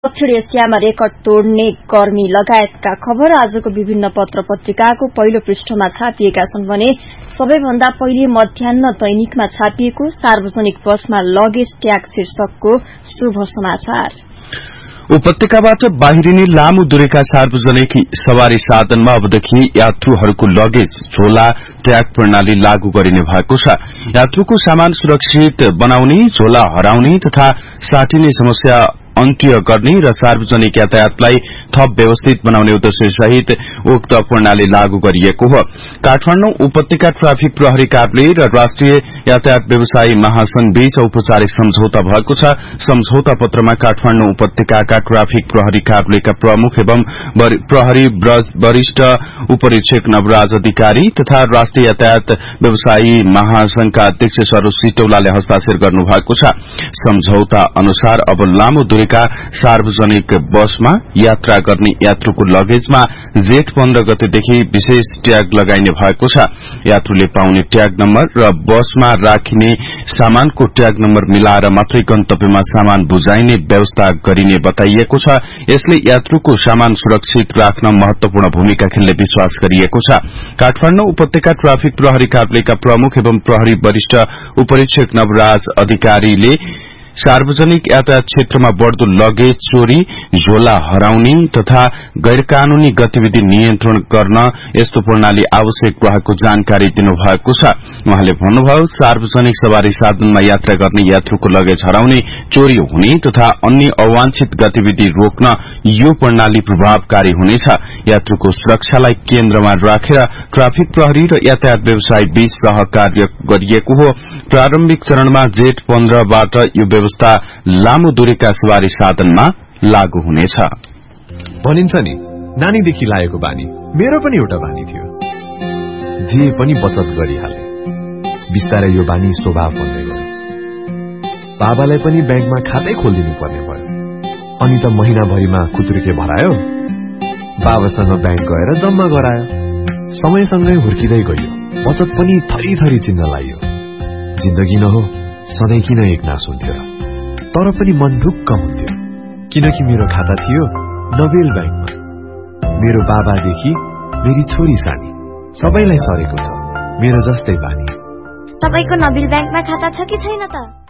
दक्षिण एसियामा रेकर्ड तोड्ने गर्मी लगायतका खबर आजको विभिन्न पत्र पत्रिकाको पहिलो पृष्ठमा छापिएका छन् भने सबैभन्दा पहिले मध्याह्न दैनिकमा छापिएको सार्वजनिक बसमा लगेज ट्याग शीर्षकको शुभ समाचार। उपत्यकाबाट बाहिरिने लामो दूरीका सार्वजनिक सवारी साधनमा अबदेखि यात्रुहरूको लगेज झोला ट्याग प्रणाली लागू गरिने भएको छ। यात्रुको सामान सुरक्षित बनाउने, झोला हराउने तथा साटिने समस्या अन्त्य गर्ने र सार्वजनिक यातायातलाई थप व्यवस्थित बनाउने उद्देश्य सहित उक्त प्रणाली लागू गरिएको हो। काठमाडौँ उपत्यका ट्राफिक प्रहरी कार्यालय र राष्ट्रिय यातायात व्यवसायी महासंघ बीच औपचारिक सम्झौता भएको छ। सम्झौता पत्रमा काठमाडौँ उपत्यकाका ट्राफिक प्रहरी कार्यालयका प्रमुख एवं प्रहरी वरिष्ठ उपरीक्षक नवराज अधिकारी तथा राष्ट्रिय यातायात व्यवसायी महासंघका अध्यक्ष सरोज सिटौलाले हस्ताक्षर गर्नुभएको छ। सम्झौता अनुसार अब लामो दूरीका सार्वजनिक बसमा यात्रा गर्ने यात्रुको लगेजमा जेठ 15 गतेदेखि विशेष ट्याग लगाइने भएको छ। यात्रुले पाउने ट्याग नम्बर र बसमा राखिने सामानको ट्याग नम्बर मिलाएर मात्रै गन्तव्यमा सामान बुझाइने व्यवस्था गरिने बताइएको छ। यसले यात्रुको सामान सुरक्षित राख्न महत्वपूर्ण भूमिका खेल्ने विश्वास गरिएको छ। काठमाडौँ उपत्यका ट्राफिक प्रहरी कार्यालयका प्रमुख एवं प्रहरी वरिष्ठ उपरीक्षक नवराज अधिकारीले सार्वजनिक यातायात क्षेत्रमा बढ़दो लगेज चोरी, झोला हराउने तथा गैरकानूनी गतिविधि नियन्त्रण गर्न यस्तो प्रणाली आवश्यक रहेको जानकारी दिनुभएको छ। उहाँले भन्नुभयो, सार्वजनिक सवारी साधनमा यात्रा गर्ने यात्रुको लगेज हराउने, चोरी हुने तथा अन्य अवांछित गतिविधि रोक्न यो प्रणाली प्रभावकारी हुनेछ। यात्रुको सुरक्षालाई केन्द्रमा राखेर ट्राफिक प्रहरी र यातायात व्यवसायी बीच सहकार्य गरिएको हो। प्रारम्भिक चरणमा जेठ 15 बाट यो व्यवस्था लामो दूरीका सवारी साधनमा लागू हुनेछ। भनिन्छ नि, नानीदेखि लागेको बानी मेरो पनि एउटा बानी थियो। जे पनि बचत गरिहाले, बिस्तारै यो बानी स्वभाव बन्दै गयो। बाबालाई पनि ब्याङ्कमा खातै खोलिदिनु पर्ने भयो। अनि त महिनाभरिमा खुत्रुके भरायो, बाबासँग ब्याङ्क गएर जम्मा गरायो। समयसँगै हुर्किँदै गयो, बचत पनि थरी थरी चिन्न लाग्यो। जिन्दगी न हो, सधैँ किन एकनास हुन्थ्यो र? तर पनि मन ढुक्क हुन्थ्यो, किनकि मेरो खाता थियो नोबेल ब्याङ्कमा। मेरो बाबादेखि मेरी छोरी सानी सबैलाई सरेको छ मेरो जस्तै बानी। तपाईको नोबेल ब्याङ्कमा खाता छ कि छैन त?